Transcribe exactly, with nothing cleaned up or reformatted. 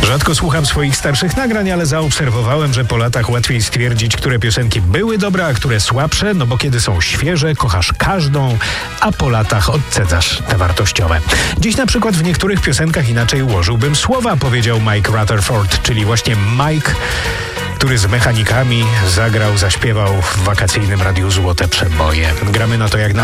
Rzadko słucham swoich starszych nagrań, ale zaobserwowałem, że po latach łatwiej stwierdzić, które piosenki były dobre, a które słabsze, no bo kiedy są świeże, kochasz każdą, a po latach odcedzasz te wartościowe. Dziś na przykład w niektórych piosenkach inaczej ułożyłbym słowa, powiedział Mike Rutherford, czyli właśnie Mike, który z mechanikami zagrał, zaśpiewał w wakacyjnym Radiu Złote Przeboje. Gramy na to jak na